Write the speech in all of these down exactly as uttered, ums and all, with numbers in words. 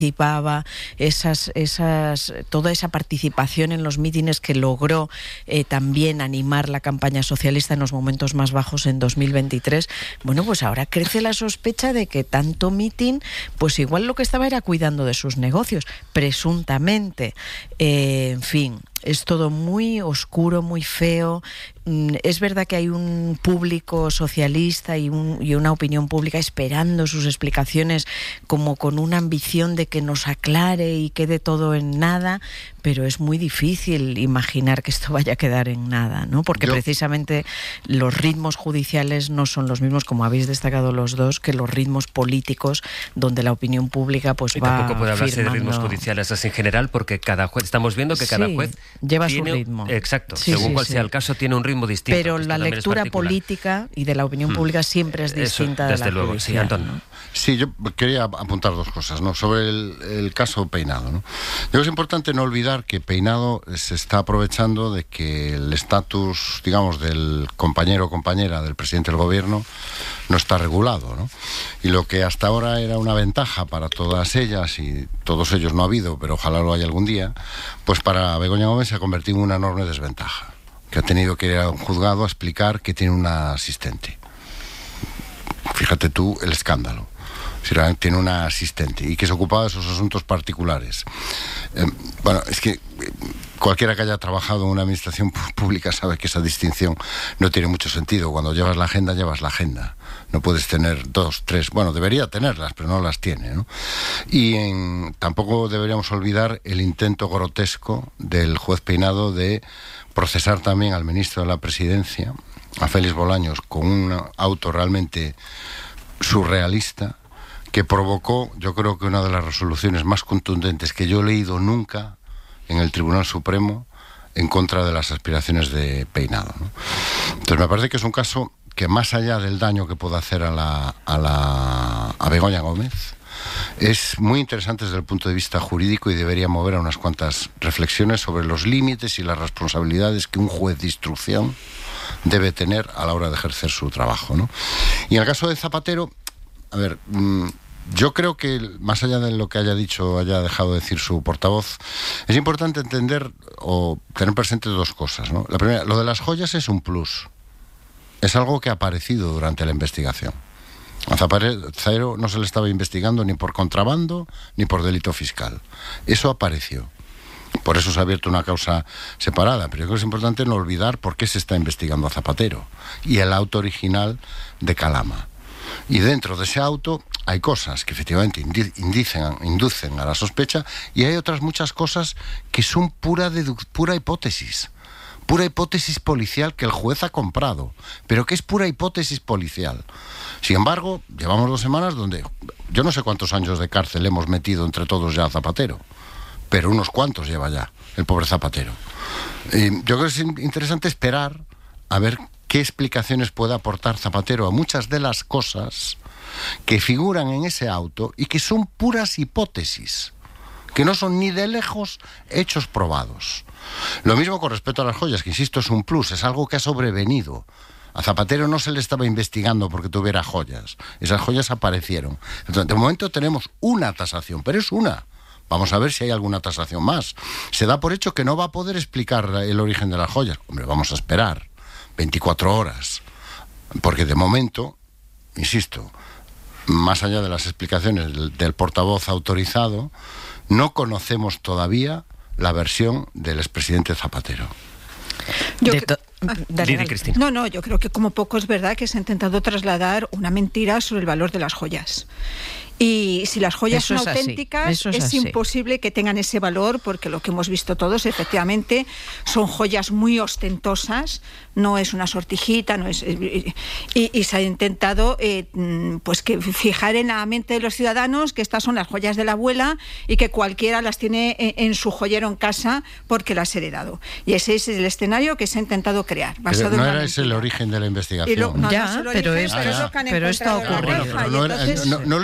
participaba, esas, esas, toda esa participación en los mítines que logró eh, también animar la campaña socialista en los momentos más bajos en dos mil veintitrés, bueno, pues ahora crece la sospecha de que tanto mitin, pues igual lo que estaba era cuidando de sus negocios, presuntamente. Eh, en fin, es todo muy oscuro, muy feo. Es verdad que hay un público socialista y, un, y una opinión pública esperando sus explicaciones como con una ambición de que nos aclare y quede todo en nada, pero es muy difícil imaginar que esto vaya a quedar en nada, ¿no? Porque Yo... precisamente los ritmos judiciales no son los mismos, como habéis destacado los dos, que los ritmos políticos, donde la opinión pública pues y va tampoco puede hablarse firmando... de ritmos judiciales así en general, porque cada juez, estamos viendo que cada sí, juez lleva tiene, su ritmo. Exacto, sí, según sí, cual sí. sea el caso, tiene un ritmo distinto. Pero la lectura política y de la opinión pública siempre es distinta. Eso, desde de la luego, judicial, sí, Antón. ¿no? Sí, yo quería apuntar dos cosas, ¿no? Sobre el, el caso Peinado, ¿no? Yo creo que es importante no olvidar que Peinado se está aprovechando de que el estatus, digamos, del compañero o compañera del presidente del gobierno no está regulado, ¿no? Y lo que hasta ahora era una ventaja para todas ellas, y todos ellos no ha habido, pero ojalá lo haya algún día, pues para Begoña Gómez se ha convertido en una enorme desventaja, que ha tenido que ir a un juzgado a explicar que tiene una asistente. Fíjate tú el escándalo. Si realmente tiene una asistente y que se ocupaba de esos asuntos particulares. Eh, bueno, es que cualquiera que haya trabajado en una administración pública sabe que esa distinción no tiene mucho sentido. Cuando llevas la agenda, llevas la agenda. No puedes tener dos, tres, bueno, debería tenerlas, pero no las tiene, ¿no? Y en, tampoco deberíamos olvidar el intento grotesco del juez Peinado de procesar también al ministro de la Presidencia, a Félix Bolaños, con un auto realmente surrealista, que provocó, yo creo que una de las resoluciones más contundentes que yo he leído nunca en el Tribunal Supremo en contra de las aspiraciones de Peinado, ¿no? Entonces me parece que es un caso que, más allá del daño que puede hacer a la, a la a Begoña Gómez, es muy interesante desde el punto de vista jurídico y debería mover a unas cuantas reflexiones sobre los límites y las responsabilidades que un juez de instrucción debe tener a la hora de ejercer su trabajo, ¿no? Y en el caso de Zapatero, a ver, mmm, yo creo que, más allá de lo que haya dicho o haya dejado de decir su portavoz, es importante entender o tener presente dos cosas, ¿no? La primera, lo de las joyas es un plus. Es algo que ha aparecido durante la investigación. A Zapatero no se le estaba investigando ni por contrabando ni por delito fiscal. Eso apareció. Por eso se ha abierto una causa separada. Pero yo creo que es importante no olvidar por qué se está investigando a Zapatero y el auto original de Calama. Y dentro de ese auto hay cosas que efectivamente indicen, inducen a la sospecha, y hay otras muchas cosas que son pura, dedu- pura hipótesis. Pura hipótesis policial que el juez ha comprado, pero que es pura hipótesis policial. Sin embargo, llevamos dos semanas donde yo no sé cuántos años de cárcel hemos metido entre todos ya a Zapatero, pero unos cuantos lleva ya el pobre Zapatero. Y yo creo que es interesante esperar a ver qué explicaciones puede aportar Zapatero a muchas de las cosas que figuran en ese auto y que son puras hipótesis, que no son ni de lejos hechos probados. Lo mismo con respecto a las joyas, que insisto es un plus, es algo que ha sobrevenido. A Zapatero no se le estaba investigando porque tuviera joyas, esas joyas aparecieron. Entonces, de momento tenemos una tasación, pero es una. Vamos a ver si hay alguna tasación más. Se da por hecho que no va a poder explicar el origen de las joyas. Hombre, vamos a esperar veinticuatro horas, porque de momento, insisto, más allá de las explicaciones del, del portavoz autorizado, no conocemos todavía la versión del expresidente Zapatero. Yo De que... to- Dale, dale. Cristina. No, no, yo creo que como poco es verdad que se ha intentado trasladar una mentira sobre el valor de las joyas. Y si las joyas Eso son es así, auténticas, eso es es, así. imposible que tengan ese valor, porque lo que hemos visto todos, efectivamente, son joyas muy ostentosas, no es una sortijita, no es y, y se ha intentado eh, pues que fijar en la mente de los ciudadanos que estas son las joyas de la abuela y que cualquiera las tiene en, en su joyero en casa porque las ha heredado. Y ese es el escenario que se ha intentado crear. Pero no en era una ese el mentira. origen de la investigación. Y lo- no, Ya, no es el pero origen, es- pero es lo que han pero esto ha encontrado en la ocurrido. reja, Pero y no, era- entonces- no- no lo investigaba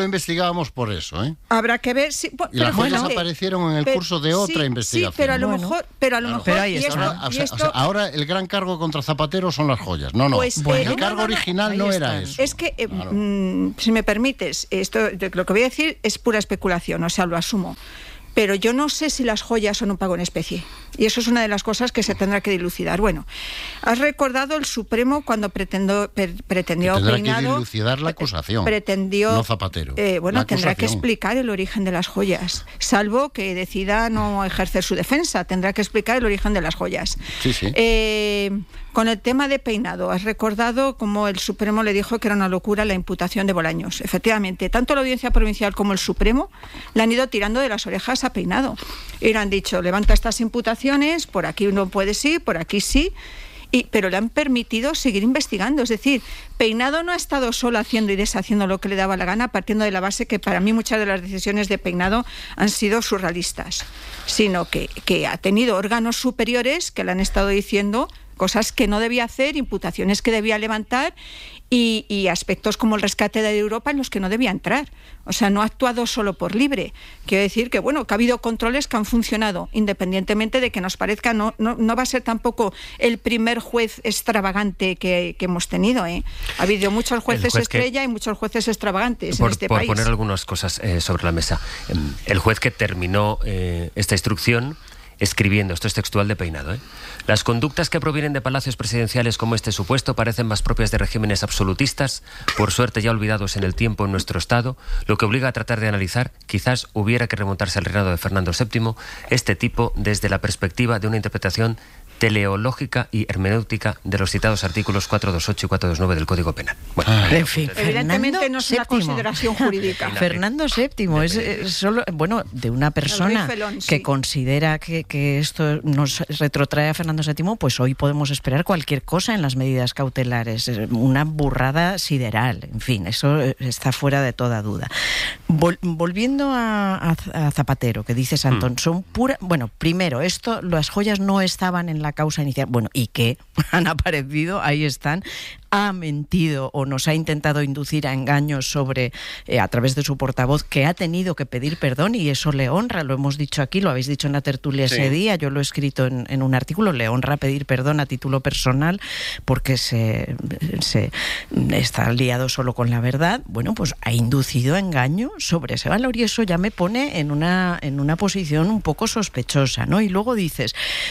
preguntábamos por eso, ¿eh? Habrá que ver si... Y las joyas bueno, aparecieron en el pero, curso de otra sí, investigación. Sí, pero a lo bueno, mejor... Pero a lo claro, mejor pero ahí y está. esto, Ahora, o y sea, esto, o sea, ahora el gran cargo contra Zapatero son las joyas. No, no. Pues, Bueno, eh, el cargo no, no, no, original ahí no era están. eso. Es que, eh, Claro. mm, si me permites, esto lo que voy a decir es pura especulación, o sea, lo asumo. Pero yo no sé si las joyas son un pago en especie. Y eso es una de las cosas que se tendrá que dilucidar. Bueno, has recordado el Supremo cuando pretendió, pre, pretendió Tendrá Peinado, que dilucidar la acusación, pretendió, no Zapatero. Eh, bueno, La tendrá que acusación. explicar el origen de las joyas, salvo que decida no ejercer su defensa. Tendrá que explicar el origen de las joyas. Sí, sí. Eh, con el tema de Peinado, has recordado cómo el Supremo le dijo que era una locura la imputación de Bolaños. Efectivamente, tanto la Audiencia Provincial como el Supremo le han ido tirando de las orejas a Peinado. Y le han dicho, levanta estas imputaciones, por aquí no puedes ir, por aquí sí, y, pero le han permitido seguir investigando. Es decir, Peinado no ha estado solo haciendo y deshaciendo lo que le daba la gana, partiendo de la base que para mí muchas de las decisiones de Peinado han sido surrealistas, sino que, que ha tenido órganos superiores que le han estado diciendo cosas que no debía hacer, imputaciones que debía levantar y, y aspectos como el rescate de Europa en los que no debía entrar. O sea, no ha actuado solo por libre. Quiero decir que, bueno, que ha habido controles que han funcionado, independientemente de que nos parezca, no, no, no va a ser tampoco el primer juez extravagante que, que hemos tenido, ¿eh? Ha habido muchos jueces juez estrella que, y muchos jueces extravagantes por, en este por país. poner algunas cosas eh, sobre la mesa. El juez que terminó eh, esta instrucción escribiendo, esto es textual de Peinado, ¿eh? Las conductas que provienen de palacios presidenciales como este supuesto parecen más propias de regímenes absolutistas, por suerte ya olvidados en el tiempo en nuestro Estado, lo que obliga a tratar de analizar, quizás hubiera que remontarse al reinado de Fernando séptimo, este tipo desde la perspectiva de una interpretación teleológica y hermenéutica de los citados artículos cuatrocientos veintiocho y cuatrocientos veintinueve del Código Penal. Bueno, Ah, en fin, Evidentemente Fernando no es una séptimo. consideración jurídica. Fernando séptimo es, es solo, bueno, de una persona El rey Felón, que sí. considera que, que esto nos retrotrae a Fernando séptimo, pues hoy podemos esperar cualquier cosa en las medidas cautelares. Una burrada sideral, en fin, eso está fuera de toda duda. Vol, volviendo a, a, a Zapatero, que dices, Antón, mm. son pura... Bueno, primero, esto, las joyas no estaban en la causa inicial. Bueno, ¿y qué? Han aparecido, ahí están. Ha mentido o nos ha intentado inducir a engaños sobre, eh, a través de su portavoz, que ha tenido que pedir perdón, y eso le honra, lo hemos dicho aquí, lo habéis dicho en la tertulia sí. ese día, yo lo he escrito en, en un artículo, le honra pedir perdón a título personal porque se, se está liado solo con la verdad. Bueno, pues ha inducido a engaño sobre ese valor y eso ya me pone en una, en una posición un poco sospechosa, ¿no? Y luego dices...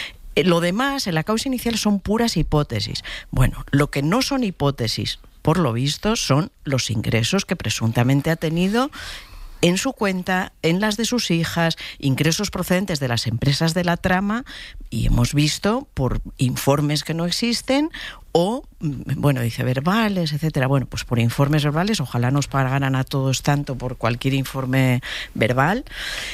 Lo demás, en la causa inicial, son puras hipótesis. Bueno, lo que no son hipótesis, por lo visto, son los ingresos que presuntamente ha tenido en su cuenta, en las de sus hijas, ingresos procedentes de las empresas de la trama, y hemos visto por informes que no existen o, bueno, dice verbales, etcétera. Bueno, pues por informes verbales, ojalá nos pagaran a todos tanto por cualquier informe verbal,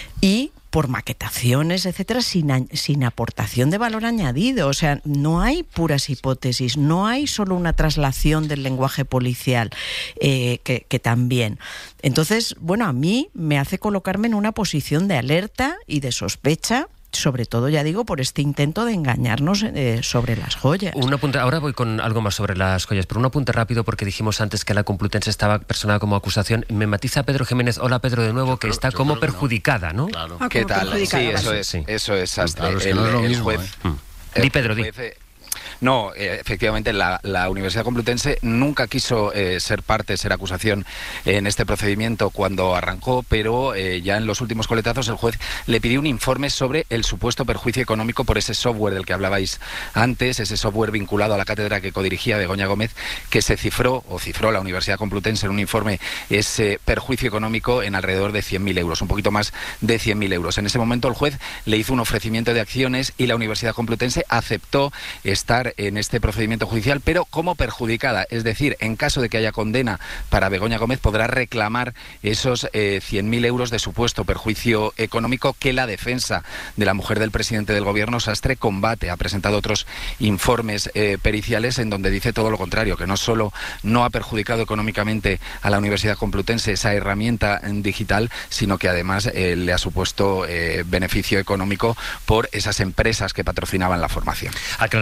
y por maquetaciones, etcétera, sin, sin aportación de valor añadido. O sea, no hay puras hipótesis, no hay solo una traslación del lenguaje policial, eh, que, que también. Entonces, bueno, a mí me hace colocarme en una posición de alerta y de sospecha, sobre todo, ya digo, por este intento de engañarnos eh, sobre las joyas. Un apunte, ahora voy con algo más sobre las joyas, pero un apunte rápido, porque dijimos antes que la Complutense estaba personada como acusación. Me matiza Pedro Jiménez, hola Pedro de nuevo, que creo, está como perjudicada, ¿no? ¿no? Claro. Ah, ¿Qué tal? Sí, eso vale. es, sí. eso es, Sastre. Claro, es que el, no es lo el mismo, juez, ¿eh? Mm. Di, Pedro, di. Juez, eh, No, eh, efectivamente, la, la Universidad Complutense nunca quiso eh, ser parte, ser acusación en este procedimiento cuando arrancó, pero eh, ya en los últimos coletazos el juez le pidió un informe sobre el supuesto perjuicio económico por ese software del que hablabais antes, ese software vinculado a la cátedra que codirigía Begoña Gómez, que se cifró, o cifró la Universidad Complutense en un informe, ese perjuicio económico en alrededor de cien mil euros, un poquito más de cien mil euros. En ese momento el juez le hizo un ofrecimiento de acciones y la Universidad Complutense aceptó estar en este procedimiento judicial, pero como perjudicada, es decir, en caso de que haya condena para Begoña Gómez, podrá reclamar esos eh, cien mil euros de supuesto perjuicio económico que la defensa de la mujer del presidente del gobierno, Sastre, combate. Ha presentado otros informes eh, periciales en donde dice todo lo contrario, que no solo no ha perjudicado económicamente a la Universidad Complutense esa herramienta digital, sino que además eh, le ha supuesto eh, beneficio económico por esas empresas que patrocinaban la formación. Aclarado este punto.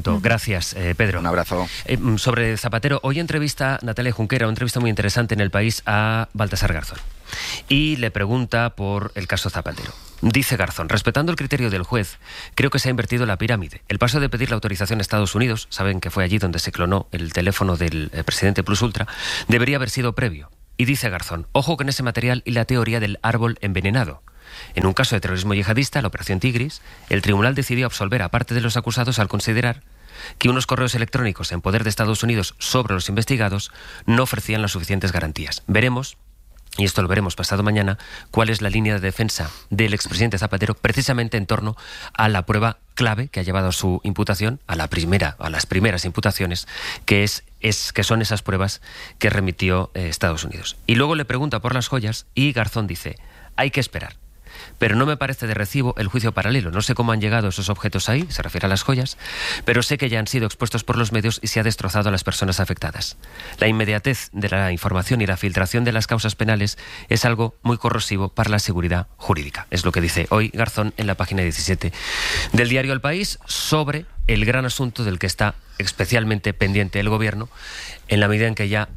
punto. Gracias, eh, Pedro. Un abrazo. Eh, sobre Zapatero, hoy entrevista Natalia Junquera, una entrevista muy interesante en El País a Baltasar Garzón. Y le pregunta por el caso Zapatero. Dice Garzón, respetando el criterio del juez, creo que se ha invertido la pirámide. El paso de pedir la autorización a Estados Unidos, saben que fue allí donde se clonó el teléfono del eh, presidente Plus Ultra, debería haber sido previo. Y dice Garzón, ojo con ese material y la teoría del árbol envenenado. En un caso de terrorismo yihadista, la Operación Tigris, el tribunal decidió absolver a parte de los acusados al considerar que unos correos electrónicos en poder de Estados Unidos sobre los investigados no ofrecían las suficientes garantías. Veremos, y esto lo veremos pasado mañana, cuál es la línea de defensa del expresidente Zapatero precisamente en torno a la prueba clave que ha llevado a su imputación, a la primera, a las primeras imputaciones, que es, es que son esas pruebas que remitió eh, Estados Unidos. Y luego le pregunta por las joyas y Garzón dice, hay que esperar. Pero no me parece de recibo el juicio paralelo. No sé cómo han llegado esos objetos ahí, se refiere a las joyas, pero sé que ya han sido expuestos por los medios y se ha destrozado a las personas afectadas. La inmediatez de la información y la filtración de las causas penales es algo muy corrosivo para la seguridad jurídica. Es lo que dice hoy Garzón en la página diecisiete del diario El País sobre el gran asunto del que está especialmente pendiente el Gobierno, en la medida en que ya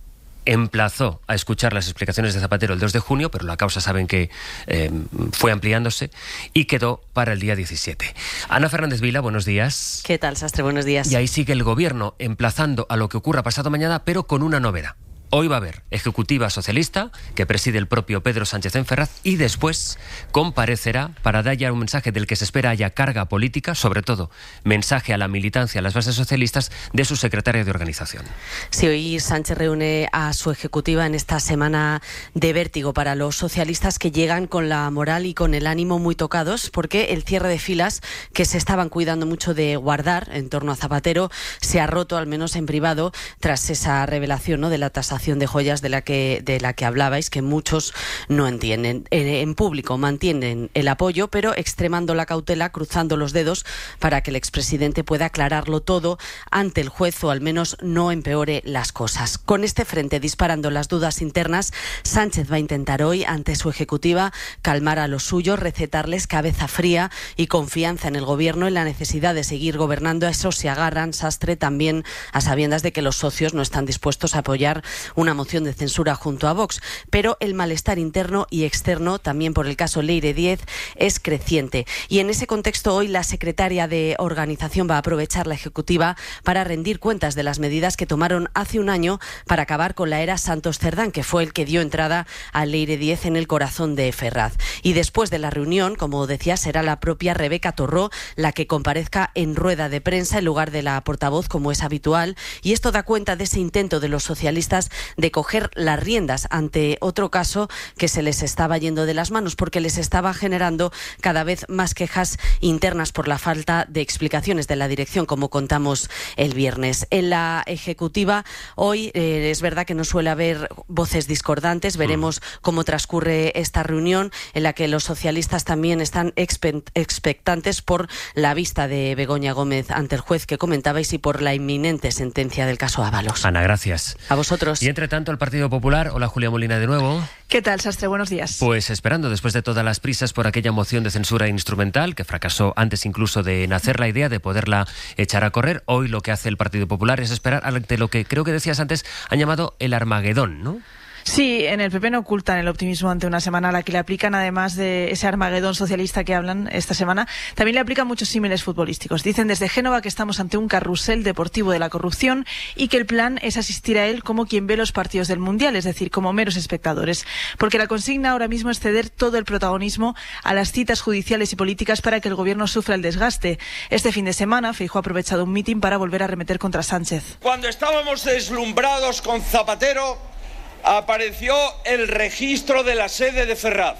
emplazó a escuchar las explicaciones de Zapatero el dos de junio, pero la causa saben que eh, fue ampliándose y quedó para el día diecisiete. Ana Fernández Vila, buenos días. ¿Qué tal, Sastre? Buenos días. Y ahí sigue el Gobierno emplazando a lo que ocurra pasado mañana, pero con una novedad. Hoy va a haber ejecutiva socialista que preside el propio Pedro Sánchez en Ferraz y después comparecerá para dar ya un mensaje del que se espera haya carga política, sobre todo mensaje a la militancia, a las bases socialistas, de su secretaria de organización. Sí, hoy Sánchez reúne a su ejecutiva en esta semana de vértigo para los socialistas que llegan con la moral y con el ánimo muy tocados porque el cierre de filas que se estaban cuidando mucho de guardar en torno a Zapatero se ha roto, al menos en privado, tras esa revelación, ¿no?, de la tasación de joyas de la que de la que hablabais, que muchos no entienden. En, en público mantienen el apoyo, pero extremando la cautela, cruzando los dedos para que el expresidente pueda aclararlo todo ante el juez o al menos no empeore las cosas. Con este frente disparando las dudas internas, Sánchez va a intentar hoy ante su ejecutiva calmar a los suyos, recetarles cabeza fría y confianza en el Gobierno, en la necesidad de seguir gobernando. A eso se agarran, Sastre, también a sabiendas de que los socios no están dispuestos a apoyar una moción de censura junto a Vox, pero el malestar interno y externo, también por el caso Leire Díez, es creciente. Y en ese contexto hoy la secretaria de Organización va a aprovechar la ejecutiva para rendir cuentas de las medidas que tomaron hace un año para acabar con la era Santos Cerdán, que fue el que dio entrada a Leire Díez en el corazón de Ferraz. Y después de la reunión, como decía, será la propia Rebeca Torró la que comparezca en rueda de prensa en lugar de la portavoz, como es habitual, y esto da cuenta de ese intento de los socialistas de coger las riendas ante otro caso que se les estaba yendo de las manos porque les estaba generando cada vez más quejas internas por la falta de explicaciones de la dirección, como contamos el viernes. En la ejecutiva hoy eh, es verdad que no suele haber voces discordantes. Veremos cómo transcurre esta reunión en la que los socialistas también están expectantes por la vista de Begoña Gómez ante el juez que comentabais y por la inminente sentencia del caso Ábalos. Ana, gracias. A vosotros. Y entre tanto, el Partido Popular. Hola, Julia Molina, de nuevo. ¿Qué tal, Sastre? Buenos días. Pues esperando, después de todas las prisas por aquella moción de censura instrumental, que fracasó antes incluso de nacer la idea de poderla echar a correr, hoy lo que hace el Partido Popular es esperar ante lo que creo que decías antes, han llamado el Armagedón, ¿no? Sí, en el P P no ocultan el optimismo ante una semana a la que le aplican, además de ese Armagedón socialista que hablan esta semana, también le aplican muchos símiles futbolísticos. Dicen desde Génova que estamos ante un carrusel deportivo de la corrupción y que el plan es asistir a él como quien ve los partidos del Mundial, es decir, como meros espectadores. Porque la consigna ahora mismo es ceder todo el protagonismo a las citas judiciales y políticas para que el Gobierno sufra el desgaste. Este fin de semana, Feijóo ha aprovechado un mitin para volver a arremeter contra Sánchez. Cuando estábamos deslumbrados con Zapatero, apareció el registro de la sede de Ferraz.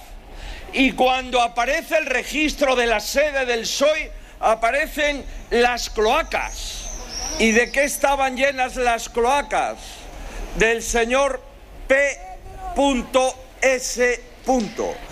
Y cuando aparece el registro de la sede del P S O E, aparecen las cloacas. ¿Y de qué estaban llenas las cloacas? Del señor P S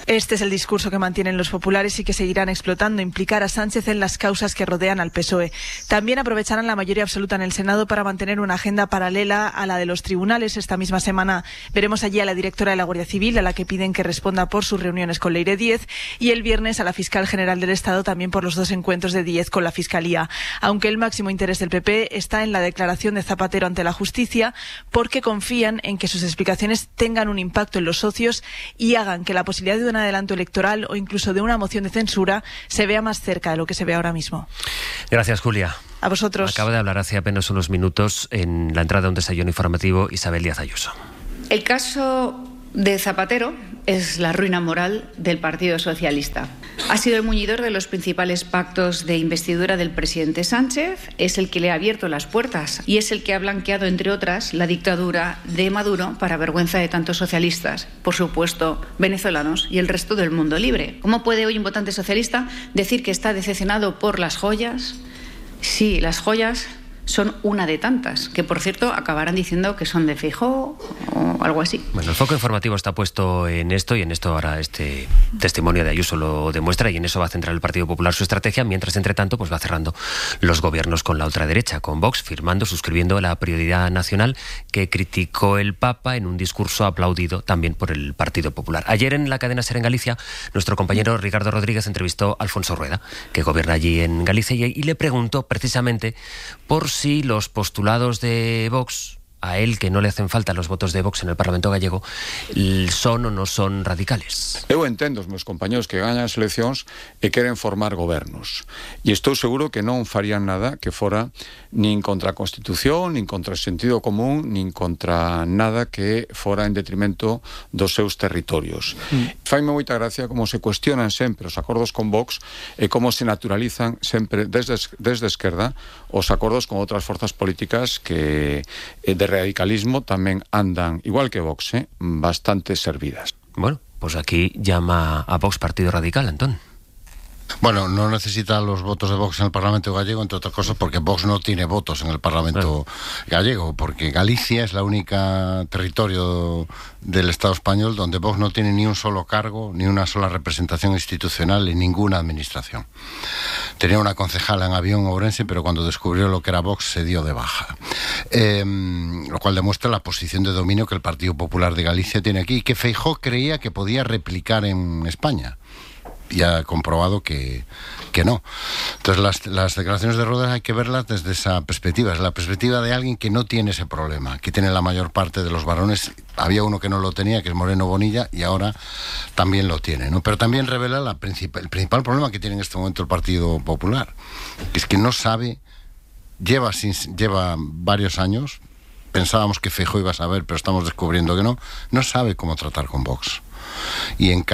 Este es el discurso que mantienen los populares y que seguirán explotando, implicar a Sánchez en las causas que rodean al P S O E. También aprovecharán la mayoría absoluta en el Senado para mantener una agenda paralela a la de los tribunales. Esta misma semana veremos allí a la directora de la Guardia Civil, a la que piden que responda por sus reuniones con Leire Díez, y el viernes a la fiscal general del Estado, también por los dos encuentros de Díez con la Fiscalía. Aunque el máximo interés del P P está en la declaración de Zapatero ante la justicia, porque confían en que sus explicaciones tengan un impacto en los socios y hagan que la posibilidad de un adelanto electoral o incluso de una moción de censura se vea más cerca de lo que se ve ahora mismo. Gracias, Julia. A vosotros. Acaba de hablar hace apenas unos minutos en la entrada de un desayuno informativo Isabel Díaz Ayuso. El caso de Zapatero es la ruina moral del Partido Socialista. Ha sido el muñidor de los principales pactos de investidura del presidente Sánchez, es el que le ha abierto las puertas y es el que ha blanqueado, entre otras, la dictadura de Maduro para vergüenza de tantos socialistas, por supuesto venezolanos y el resto del mundo libre. ¿Cómo puede hoy un votante socialista decir que está decepcionado por las joyas? Sí, las joyas son una de tantas, que por cierto acabarán diciendo que son de Feijóo o algo así. Bueno, el foco informativo está puesto en esto y en esto ahora este testimonio de Ayuso lo demuestra y en eso va a centrar el Partido Popular su estrategia, mientras entre tanto pues va cerrando los gobiernos con la ultraderecha, con Vox firmando, suscribiendo la prioridad nacional que criticó el Papa en un discurso aplaudido también por el Partido Popular. Ayer en la cadena SER en Galicia, nuestro compañero Ricardo Rodríguez entrevistó a Alfonso Rueda, que gobierna allí en Galicia, y, y le preguntó precisamente por si los postulados de Vox, a él que no le hacen falta los votos de Vox en el Parlamento gallego, son o non son radicales. Eu entendo os meus compañeros que gañan as eleccións e queren formar gobernos. E estou seguro que non farían nada que fora nin contra a Constitución, nin contra o sentido común, nin contra nada que fora en detrimento dos seus territorios. Mm. Faime moita gracia como se cuestionan sempre os acordos con Vox e como se naturalizan sempre desde, desde a esquerda os acordos con outras forzas políticas que de radicalismo tamén andan, igual que Vox, ¿eh? bastante servidas. Bueno, pues aquí llama a Vox Partido Radical, Antón. Bueno, no necesita los votos de Vox en el Parlamento gallego, entre otras cosas porque Vox no tiene votos en el Parlamento ah. gallego, porque Galicia es la única territorio del Estado español donde Vox no tiene ni un solo cargo, ni una sola representación institucional en ninguna administración. Tenía una concejala en Avión, Ourense, pero cuando descubrió lo que era Vox se dio de baja. Eh, lo cual demuestra la posición de dominio que el Partido Popular de Galicia tiene aquí y que Feijóo creía que podía replicar en España. Y ha comprobado que, que no. Entonces las, las declaraciones de Rueda hay que verlas desde esa perspectiva, es la perspectiva de alguien que no tiene ese problema, que tiene la mayor parte de los varones. Había uno que no lo tenía, que es Moreno Bonilla, y ahora también lo tiene, ¿no? Pero también revela la princip- el principal problema que tiene en este momento el Partido Popular, que es que no sabe, lleva, sin, lleva varios años, pensábamos que Feijóo iba a saber, pero estamos descubriendo que no, no sabe cómo tratar con Vox. Y en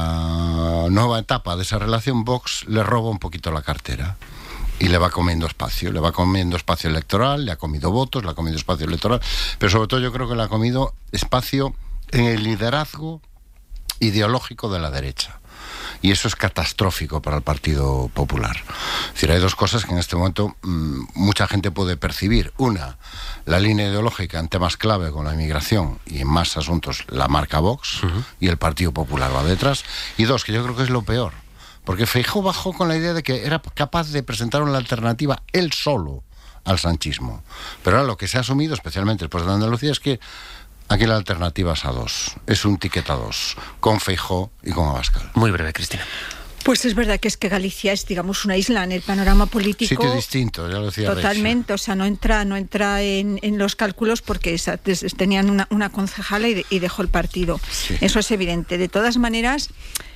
cada nueva etapa de esa relación Vox le roba un poquito la cartera y le va comiendo espacio, le va comiendo espacio electoral, le ha comido votos, le ha comido espacio electoral, pero sobre todo yo creo que le ha comido espacio en el liderazgo ideológico de la derecha. Y eso es catastrófico para el Partido Popular. Es decir, hay dos cosas que en este momento mmm, mucha gente puede percibir. Una, la línea ideológica en temas clave con la inmigración y en más asuntos la marca Vox, uh-huh. y el Partido Popular va detrás. Y dos, que yo creo que es lo peor, porque Feijóo bajó con la idea de que era capaz de presentar una alternativa él solo al sanchismo. Pero ahora lo que se ha asumido, especialmente después de Andalucía, es que aquí la alternativa es a dos, es un ticket a dos, con Feijóo y con Abascal. Muy breve, Cristina. Pues es verdad que es que Galicia es, digamos, una isla en el panorama político. Sitio distinto, ya lo decía Totalmente, Rex. O sea, no entra, no entra en, en los cálculos porque esa, tenían una, una concejala y, de, y dejó el partido. Sí. Eso es evidente. De todas maneras,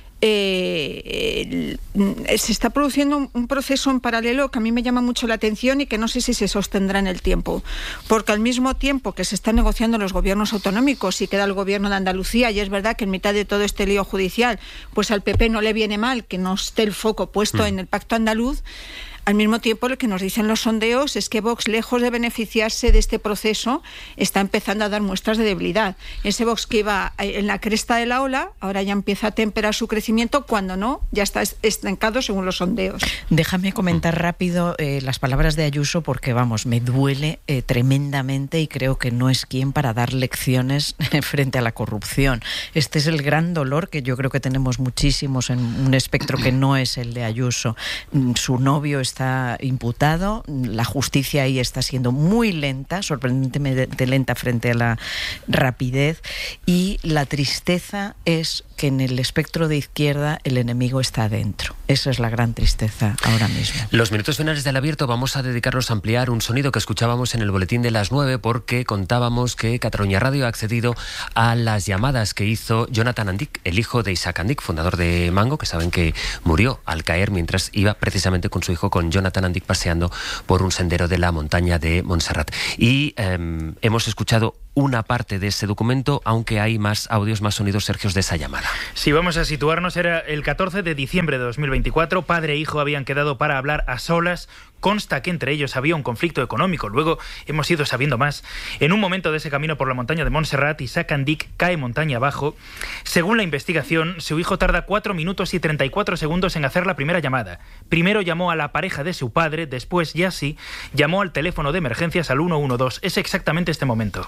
Eh, el, se está produciendo un, un proceso en paralelo que a mí me llama mucho la atención y que no sé si se sostendrá en el tiempo, porque al mismo tiempo que se están negociando los gobiernos autonómicos y queda el gobierno de Andalucía, y es verdad que en mitad de todo este lío judicial pues al P P no le viene mal que no esté el foco puesto mm. en el pacto andaluz, Al mismo tiempo, lo que nos dicen los sondeos es que Vox, lejos de beneficiarse de este proceso, está empezando a dar muestras de debilidad. Ese Vox que iba en la cresta de la ola, ahora ya empieza a temperar su crecimiento, cuando no, ya está estancado según los sondeos. Déjame comentar rápido eh, las palabras de Ayuso, porque vamos, me duele eh, tremendamente y creo que no es quien para dar lecciones frente a la corrupción. Este es el gran dolor que yo creo que tenemos muchísimos en un espectro que no es el de Ayuso. Su novio está imputado, la justicia ahí está siendo muy lenta, sorprendentemente lenta frente a la rapidez, y la tristeza es que en el espectro de izquierda el enemigo está adentro. Esa es la gran tristeza ahora mismo. Los minutos finales del Abierto vamos a dedicarlos a ampliar un sonido que escuchábamos en el boletín de las nueve, porque contábamos que Catalunya Radio ha accedido a las llamadas que hizo Jonathan Andic, el hijo de Isaac Andic, fundador de Mango, que saben que murió al caer mientras iba precisamente con su hijo, con Jonathan Andic, paseando por un sendero de la montaña de Montserrat. Y eh, hemos escuchado una parte de ese documento, aunque hay más audios, más sonidos, Sergio, de esa llamada. Si vamos a situarnos, era el catorce de diciembre de dos mil veinticuatro, padre e hijo habían quedado para hablar a solas. Consta que entre ellos había un conflicto económico, luego hemos ido sabiendo más. En un momento de ese camino por la montaña de Montserrat, Isaac Andic cae montaña abajo. Según la investigación, su hijo tarda cuatro minutos y treinta y cuatro segundos en hacer la primera llamada. Primero llamó a la pareja de su padre, después, ya sí, llamó al teléfono de emergencias al uno uno dos. Es exactamente este momento.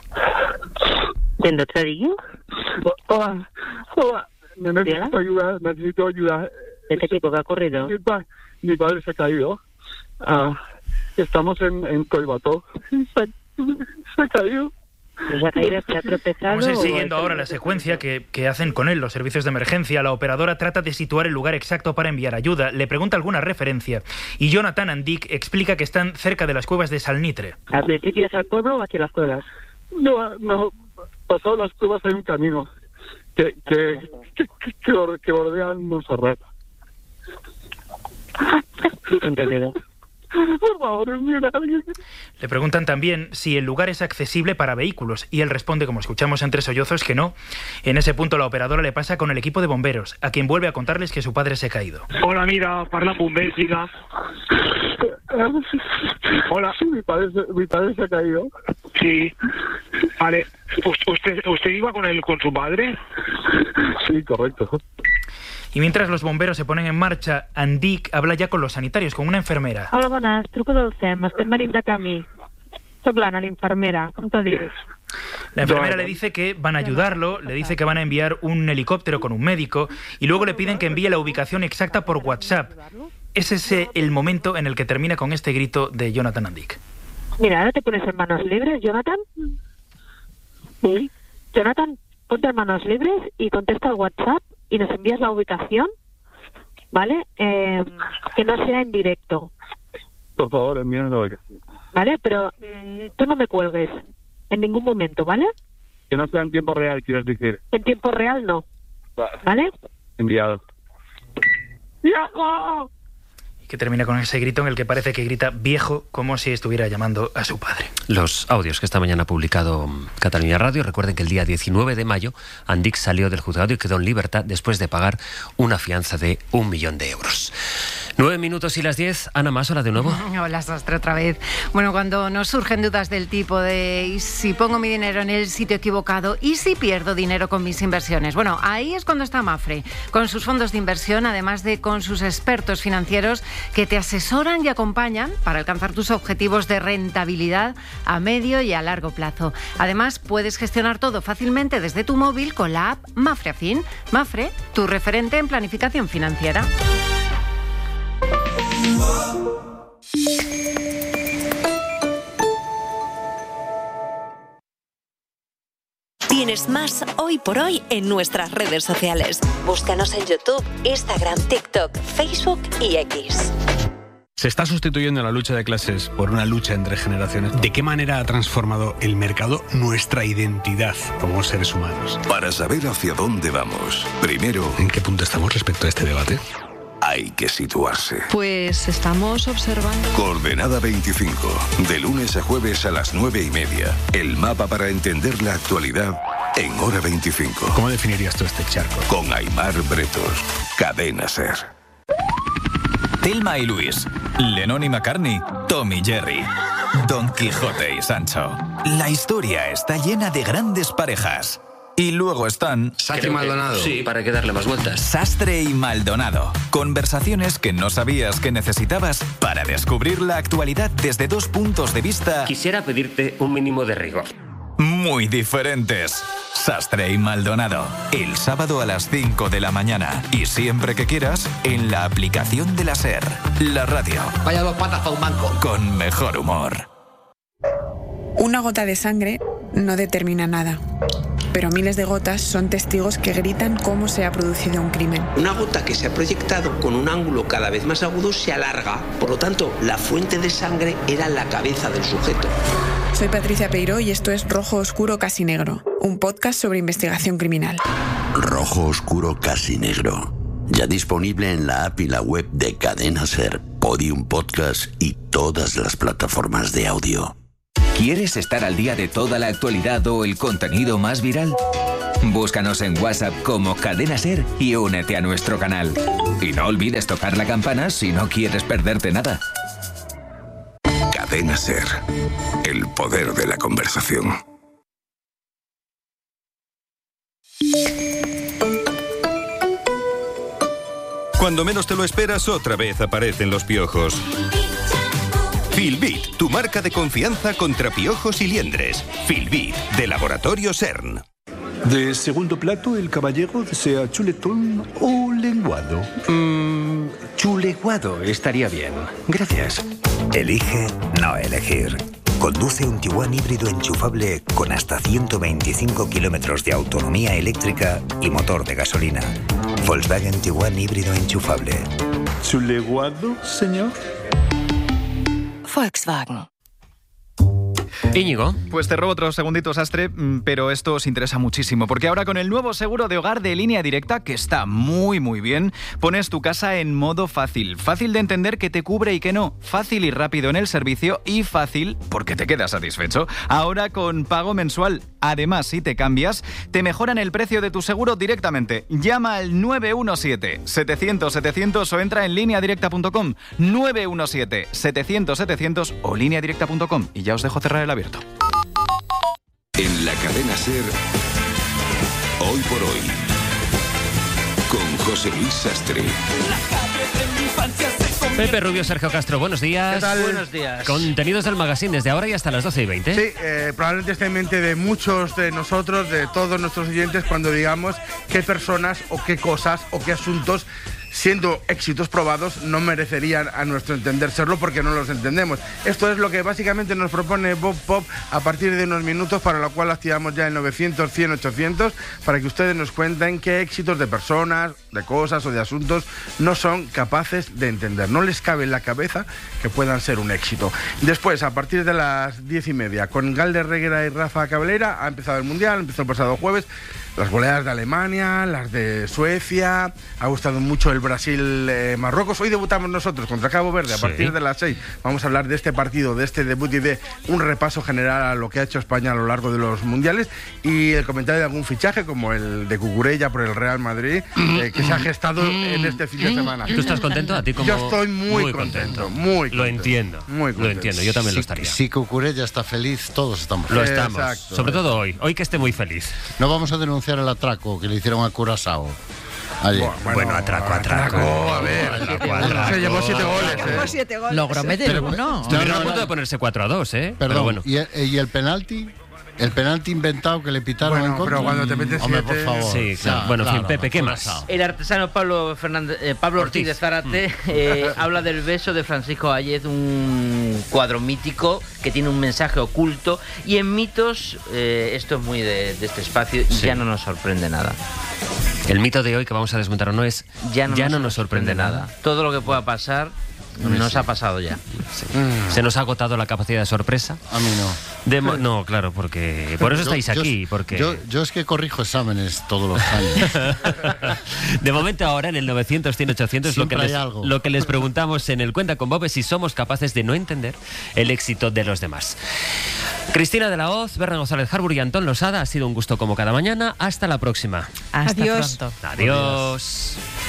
¿En Dotradillo? Hola, hola, necesito ayuda, necesito ayuda. ¿Este chico que ha ocurrido? Mi, pa mi padre se ha caído. Uh, estamos en, en Collbató. Se, se ha caído. ¿Se ha caído? ¿Se ha tropezado? Vamos a ir siguiendo ahora la secuencia que, que hacen con él los servicios de emergencia. La operadora trata de situar el lugar exacto para enviar ayuda. Le pregunta alguna referencia. Y Jonathan Andic explica que están cerca de las cuevas de Salnitre. ¿Al principio es al pueblo o hacia las cuevas? No, no. Pasado las cuevas hay un camino que, que, que, que, que bordean Montserrat. Entendido. Por favor, mira. Le preguntan también si el lugar es accesible para vehículos y él responde, como escuchamos entre sollozos, que no. En ese punto la operadora le pasa con el equipo de bomberos, a quien vuelve a contarles que su padre se ha caído. Hola, mira, parla bombers, diga. Hola, mi padre, mi padre se ha caído. Sí. Vale. ¿Usted, usted iba con él, con su padre? Sí, correcto. Y mientras los bomberos se ponen en marcha, Andic habla ya con los sanitarios, con una enfermera. Hola, bones, truco del C E M, estem venint de camí. Soc l'Anna, l'infermera, com t'ho dius? La enfermera le dice que van a ayudarlo, le dice que van a enviar un helicóptero con un médico y luego le piden que envíe la ubicación exacta por WhatsApp. Es ese el momento en el que termina con este grito de Jonathan Andic. Mira, ahora te pones en manos libres, Jonathan. Sí. Jonathan, ponte en manos libres y contesta al WhatsApp y nos envías la ubicación, ¿vale? Eh, que no sea en directo. Por favor, envíanos la ubicación. ¿Vale? Pero mm, tú no me cuelgues en ningún momento, ¿vale? Que no sea en tiempo real, quieres decir. En tiempo real no. Vale. ¿Vale? Enviado. ¡Viejo! Y que termina con ese grito en el que parece que grita viejo, como si estuviera llamando a su padre. Los audios que esta mañana ha publicado Catalunya Radio. Recuerden que el día diecinueve de mayo Andic salió del juzgado y quedó en libertad después de pagar una fianza de un millón de euros. Nueve minutos y las diez. Ana Mas, hola de nuevo. Hola, Sastre, otra vez. Bueno, cuando nos surgen dudas del tipo de ¿y si pongo mi dinero en el sitio equivocado? ¿Y si pierdo dinero con mis inversiones? Bueno, ahí es cuando está Mapfre, con sus fondos de inversión, además de con sus expertos financieros que te asesoran y acompañan para alcanzar tus objetivos de rentabilidad a medio y a largo plazo. Además, puedes gestionar todo fácilmente desde tu móvil con la app Mapfre Afin. Mapfre, tu referente en planificación financiera. Tienes más Hoy por Hoy en nuestras redes sociales. Búscanos en YouTube, Instagram, TikTok, Facebook y X. Se está sustituyendo la lucha de clases por una lucha entre generaciones. ¿De qué manera ha transformado el mercado nuestra identidad como seres humanos? Para saber hacia dónde vamos, primero... ¿En qué punto estamos respecto a este debate? Hay que situarse. Pues estamos observando... Coordenada veinticinco, de lunes a jueves a las nueve y media. El mapa para entender la actualidad en Hora veinticinco. ¿Cómo definirías tú este charco? Con Aimar Bretos, Cadena SER. Thelma y Luis, Lennon y McCartney, Tom y Jerry, Don Quijote y Sancho. La historia está llena de grandes parejas. Y luego están... Sastre y Maldonado. Sí, para que darle más vueltas. Sastre y Maldonado. Conversaciones que no sabías que necesitabas para descubrir la actualidad desde dos puntos de vista... Quisiera pedirte un mínimo de rigor. Muy diferentes. Sastre y Maldonado. El sábado a las cinco de la mañana. Y siempre que quieras, en la aplicación de la SER. La radio. Vaya dos patas para un banco. Con mejor humor. Una gota de sangre no determina nada. Pero miles de gotas son testigos que gritan cómo se ha producido un crimen. Una gota que se ha proyectado con un ángulo cada vez más agudo se alarga. Por lo tanto, la fuente de sangre era la cabeza del sujeto. Soy Patricia Peiró y esto es Rojo Oscuro Casi Negro, un podcast sobre investigación criminal. Rojo Oscuro Casi Negro. Ya disponible en la app y la web de Cadena SER, Podium Podcast y todas las plataformas de audio. ¿Quieres estar al día de toda la actualidad o el contenido más viral? Búscanos en WhatsApp como Cadena SER y únete a nuestro canal. Y no olvides tocar la campana si no quieres perderte nada. Cadena SER. El poder de la conversación. Cuando menos te lo esperas, otra vez aparecen los piojos. Filbit, tu marca de confianza contra piojos y liendres. Filbit, de Laboratorio CERN. De segundo plato, el caballero desea chuletón o lenguado. Mmm, chuleguado estaría bien. Gracias. Elige no elegir. Conduce un Tiguan híbrido enchufable con hasta ciento veinticinco kilómetros de autonomía eléctrica y motor de gasolina. Volkswagen Tiguan híbrido enchufable. ¿Chuleguado, señor? Volkswagen. Íñigo. Pues te robo otros segunditos, Astre, pero esto os interesa muchísimo, porque ahora con el nuevo seguro de hogar de Línea Directa, que está muy muy bien, pones tu casa en modo fácil. Fácil de entender que te cubre y que no. Fácil y rápido en el servicio y fácil porque te quedas satisfecho. Ahora con pago mensual. Además, si te cambias, te mejoran el precio de tu seguro directamente. Llama al nueve uno siete, setecientos, setecientos o entra en línea directa punto com. nueve uno siete, setecientos, setecientos o línea directa punto com. Y ya os dejo cerrar el abierto. En la Cadena SER, Hoy por Hoy, con José Luis Sastre. Pepe Rubio, Sergio Castro, buenos días. ¿Qué tal? Buenos días. Contenidos del magazine desde ahora y hasta las doce y veinte. Sí, eh, probablemente esté en mente de muchos de nosotros, de todos nuestros oyentes, cuando digamos qué personas o qué cosas o qué asuntos, siendo éxitos probados, no merecerían a nuestro entender serlo porque no los entendemos. Esto es lo que básicamente nos propone Bob Pop a partir de unos minutos, para lo cual activamos ya el novecientos, cien, ochocientos, para que ustedes nos cuenten qué éxitos de personas, de cosas o de asuntos no son capaces de entender. No les cabe en la cabeza que puedan ser un éxito. Después, a partir de las diez y media, con Galder Reguera y Rafa Cabrera, ha empezado el Mundial, empezó el pasado jueves. Las goleadas de Alemania, las de Suecia, ha gustado mucho el Brasil-Marruecos. Eh, Hoy debutamos nosotros contra Cabo Verde a sí. partir de las seis. Vamos a hablar de este partido, de este debut y de un repaso general a lo que ha hecho España a lo largo de los mundiales y el comentario de algún fichaje como el de Cucurella por el Real Madrid, eh, que se ha gestado en este fin de semana. ¿Tú estás contento? ¿A ti como... Yo estoy muy, muy contento, contento, muy contento. Lo entiendo, muy contento. Lo entiendo, yo también si, lo estaría. Si Cucurella está feliz, todos estamos felices. Lo estamos, Exacto. sobre todo hoy, hoy que esté muy feliz. No vamos a denunciar el atraco que le hicieron a Curazao ayer. Bueno, bueno, atraco, atraco. atraco a ver, atraco, atraco. Se llevó siete goles. Se llevó siete goles. Logró meter uno. Estuvieron a punto de ponerse cuatro a dos, ¿eh? Perdón, pero bueno. ¿Y, el, ¿y el penalti? El penalti inventado que le pitaron bueno, en contra. Pero cuando te metes Hombre, siete... por favor. Sí, claro. Ya, bueno, en claro, fin, Pepe, ¿qué más? El artesano Pablo Fernández, eh, Pablo Ortiz, Ortiz de Zárate mm. eh, habla del beso de Francisco Ayez, un cuadro mítico que tiene un mensaje oculto. Y en mitos, eh, esto es muy de, de este espacio y sí. ya no nos sorprende nada. El mito de hoy que vamos a desmontar no es ya no, ya nos, no nos sorprende, sorprende nada. nada. Todo lo que pueda pasar nos sí. ha pasado ya. Sí. Mm. Se nos ha agotado la capacidad de sorpresa. A mí no. De mo- no, claro, porque por eso yo, estáis yo, aquí. Porque... Yo, yo es que corrijo exámenes todos los años. De momento ahora en el novecientos, cien, ochocientos lo que, les, lo que les preguntamos en el Cuenta con Bob es si somos capaces de no entender el éxito de los demás. Cristina de la Hoz, Berna González Harbour y Antón Losada, ha sido un gusto como cada mañana. Hasta la próxima. Hasta Adiós. pronto. Adiós. Adiós.